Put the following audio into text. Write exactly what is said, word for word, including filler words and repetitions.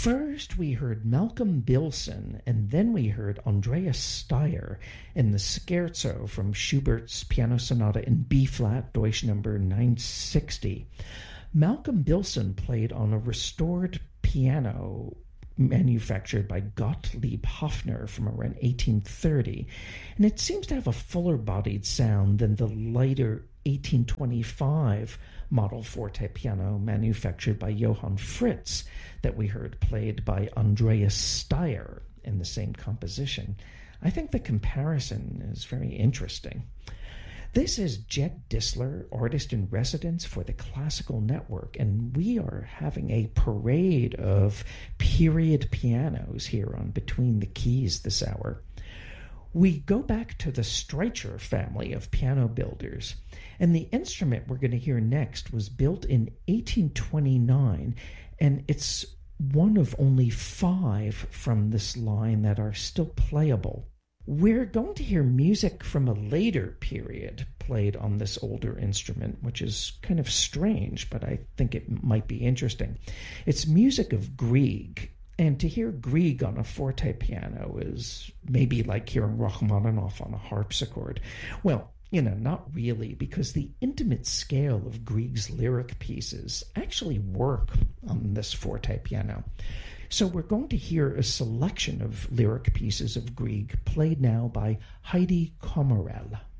First, we heard Malcolm Bilson, and then we heard Andreas Steyer in the Scherzo from Schubert's Piano Sonata in B-flat, Deutsch number nine sixty. Malcolm Bilson played on a restored piano manufactured by Gottlieb Hofner from around eighteen thirty, and it seems to have a fuller-bodied sound than the lighter eighteen twenty-five model forte piano manufactured by Johann Fritz that we heard played by Andreas Steyer in the same composition. I think the comparison is very interesting. This is Jed Disler, artist in residence for the Classical Network, and we are having a parade of period pianos here on Between the Keys this hour. We go back to the Streicher family of piano builders, and the instrument we're going to hear next was built in eighteen twenty-nine, and it's one of only five from this line that are still playable. We're going to hear music from a later period played on this older instrument, which is kind of strange, but I think it might be interesting. It's music of Grieg, and to hear Grieg on a forte piano is maybe like hearing Rachmaninoff on a harpsichord. Well, you know, not really, because the intimate scale of Grieg's lyric pieces actually work on this forte piano. So we're going to hear a selection of lyric pieces of Grieg played now by Heidi Kommerell.